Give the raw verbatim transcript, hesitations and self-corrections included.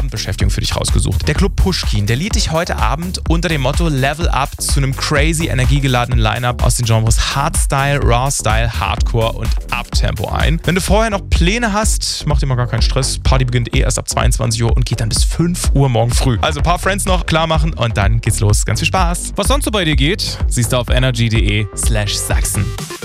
Abendbeschäftigung für dich rausgesucht. Der Club Pushkin, der lädt dich heute Abend unter dem Motto Level Up zu einem crazy energiegeladenen Line-Up aus den Genres Hardstyle, Rawstyle, Hardcore und Uptempo ein. Wenn du vorher noch Pläne hast, mach dir mal gar keinen Stress. Party beginnt eh erst ab zweiundzwanzig Uhr und geht dann bis fünf Uhr morgen früh. Also ein paar Friends noch klar machen und dann geht's los. Ganz viel Spaß. Was sonst so bei dir geht, siehst du auf energy punkt de slash Sachsen.